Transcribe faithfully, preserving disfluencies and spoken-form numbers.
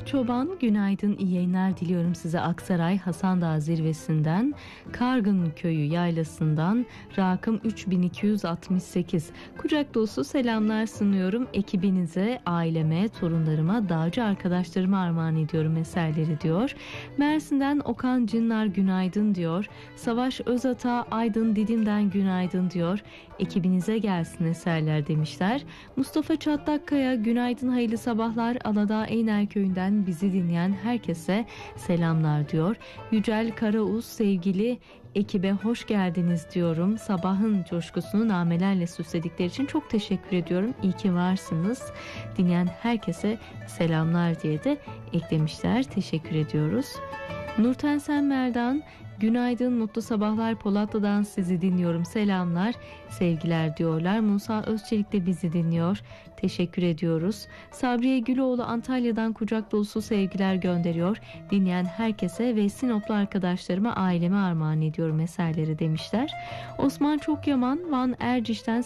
Çoban, günaydın, iyi yayınlar diliyorum size. Aksaray Hasan Dağı zirvesinden, Kargın Köyü yaylasından Rakım üç bin iki yüz altmış sekiz. Kucak dolusu selamlar sunuyorum ekibinize, aileme, torunlarıma, dağcı arkadaşlarıma armağan ediyorum eserleri diyor. Mersin'den Okan Cinnar günaydın diyor. Savaş Özata Aydın Didim'den günaydın diyor. Ekibinize gelsin eserler demişler. Mustafa Çatlakkaya günaydın, hayırlı sabahlar. Aladağ Eyner Köyü'nden bizi dinleyen herkese selamlar diyor. Yücel Karauz, sevgili ekibe hoş geldiniz diyorum. Sabahın coşkusunu namelerle süsledikleri için çok teşekkür ediyorum. İyi ki varsınız. Dinleyen herkese selamlar diye de eklemişler. Teşekkür ediyoruz. Nurten Senmer'dan günaydın, mutlu sabahlar, Polatlı'dan sizi dinliyorum, selamlar, sevgiler diyorlar. Musa Özçelik de bizi dinliyor, teşekkür ediyoruz. Sabriye Güloğlu Antalya'dan kucak dolusu sevgiler gönderiyor. Dinleyen herkese ve Sinoplu arkadaşlarıma, aileme armağan ediyorum eserleri demişler. Osman Çokyaman Van Erciş'ten